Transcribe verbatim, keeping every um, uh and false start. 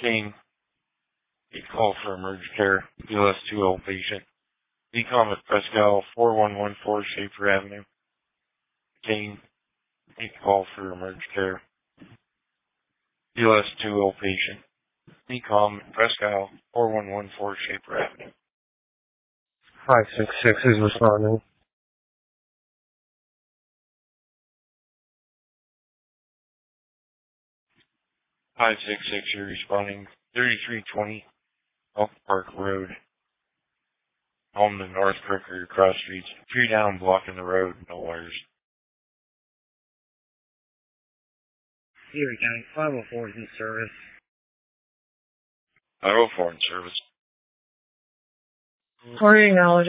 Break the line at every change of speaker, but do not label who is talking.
Kane, a call for emergency care, B L S two L patient. Decom at Presque Isle, four one one four Schaefer Avenue. Kane, a call for emergency care, B L S two L patient. Decom at Presque Isle, four one one four Schaefer Avenue.
five six six is responding.
five six six, you're responding. thirty-three twenty Elk Park Road. Home to North Crooker, cross streets. Tree down, blocking the road, no wires.
Erie County, five oh four is in service.
five oh four in service.
Where are you now?